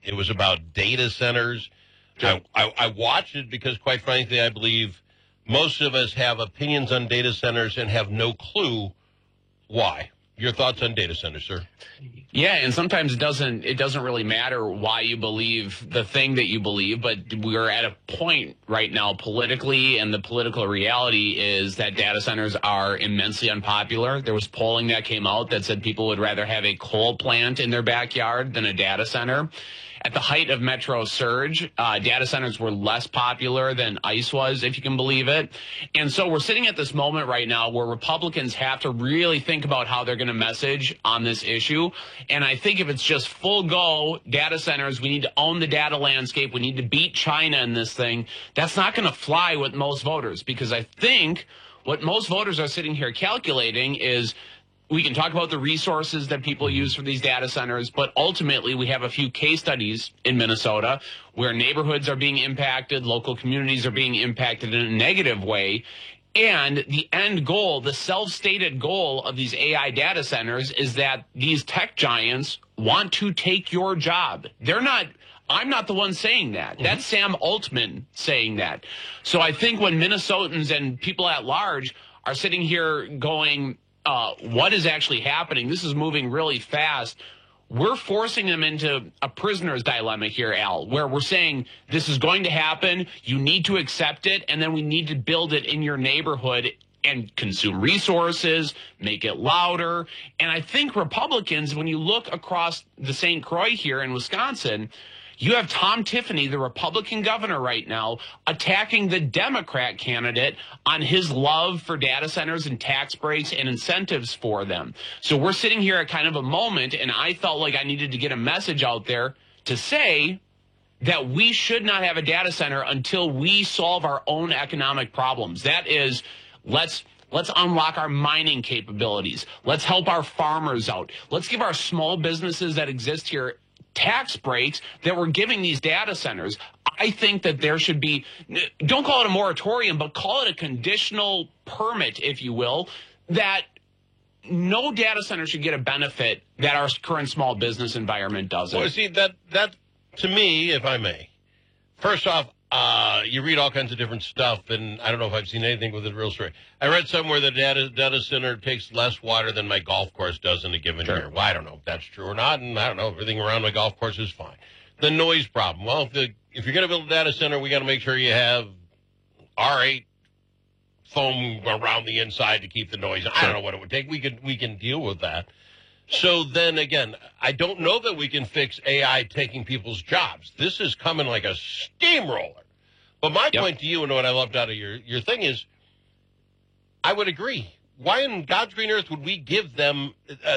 It was about data centers. Sure. I watched it because, quite frankly, I believe most of us have opinions on data centers and have no clue why. Your thoughts on data centers, sir? Yeah, and sometimes it doesn't really matter why you believe the thing that you believe, but we're at a point right now politically, and the political reality is that data centers are immensely unpopular. There was polling that came out that said people would rather have a coal plant in their backyard than a data center. At the height of Metro surge, data centers were less popular than ICE was, if you can believe it. And so we're sitting at this moment right now where Republicans have to really think about how they're going to message on this issue. And I think if it's just full go data centers, we need to own the data landscape, we need to beat China in this thing, that's not going to fly with most voters, because I think what most voters are sitting here calculating is we can talk about the resources that people use for these data centers, but ultimately we have a few case studies in Minnesota where neighborhoods are being impacted, local communities are being impacted in a negative way. And the end goal, the self-stated goal of these AI data centers is that these tech giants want to take your job. I'm not the one saying that. That's Sam Altman saying that. So I think when Minnesotans and people at large are sitting here going, what is actually happening? This is moving really fast. We're forcing them into a prisoner's dilemma here, Al, where we're saying this is going to happen. You need to accept it, and then we need to build it in your neighborhood and consume resources, make it louder. And I think Republicans, when you look across the St. Croix here in Wisconsin, you have Tom Tiffany, the Republican governor right now, attacking the Democrat candidate on his love for data centers and tax breaks and incentives for them. So we're sitting here at kind of a moment, and I felt like I needed to get a message out there to say that we should not have a data center until we solve our own economic problems. That is, let's unlock our mining capabilities. Let's help our farmers out. Let's give our small businesses that exist here tax breaks that we're giving these data centers. I think that there should be, don't call it a moratorium, but call it a conditional permit, if you will, that no data center should get a benefit that our current small business environment doesn't. Well, see, that to me, if I may, first off, you read all kinds of different stuff, and I don't know if I've seen anything with a real story. I read somewhere that data center takes less water than my golf course does in a given year. Well, I don't know if that's true or not, and I don't know. Everything around my golf course is fine. The noise problem. Well, if you're going to build a data center, we got to make sure you have R8 foam around the inside to keep the noise. I don't know what it would take. We can deal with that. So then again, I don't know that we can fix AI taking people's jobs. This is coming like a steamroller. But my point to you, and what I loved out of your thing is, I would agree. Why in God's green earth would we give them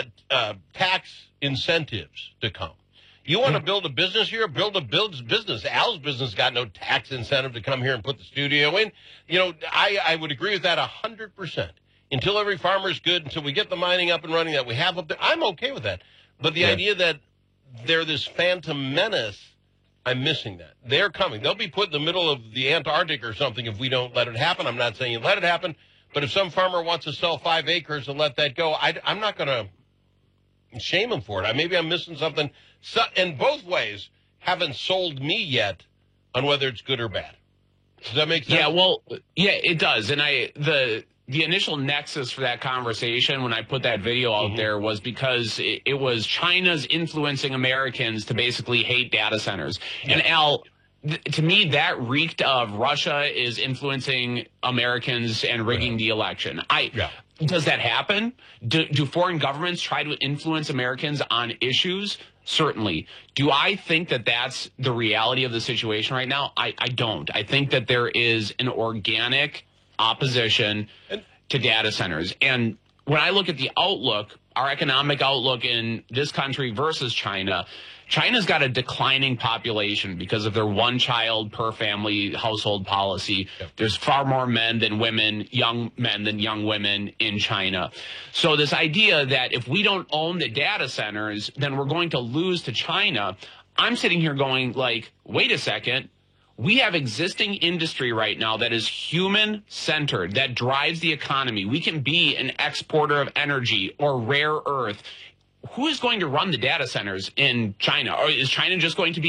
tax incentives to come? You want to build a business here? Build a business. Al's business got no tax incentive to come here and put the studio in. You know, I would agree with that 100%. Until every farmer is good, until we get the mining up and running that we have up there, I'm okay with that. But the idea that they're this phantom menace, I'm missing that. They're coming. They'll be put in the middle of the Antarctic or something if we don't let it happen. I'm not saying let it happen, but if some farmer wants to sell 5 acres and let that go, I'm not going to shame him for it. Maybe I'm missing something. So, in both ways, haven't sold me yet on whether it's good or bad. Does that make sense? Yeah, well, yeah, it does. And the initial nexus for that conversation when I put that video out there was because it was China's influencing Americans to basically hate data centers. Yeah. And Al, to me, that reeked of Russia is influencing Americans and rigging the election. Does that happen? Do foreign governments try to influence Americans on issues? Certainly. Do I think that that's the reality of the situation right now? I don't. I think that there is an organic opposition to data centers. And when I look at the outlook, our economic outlook in this country versus China, China's got a declining population because of their one child per family household policy. Yep. There's far more men than women, young men than young women in China. So this idea that if we don't own the data centers, then we're going to lose to China. I'm sitting here going like, wait a second. We have existing industry right now that is human-centered, that drives the economy. We can be an exporter of energy or rare earth. Who is going to run the data centers in China? Or is China just going to be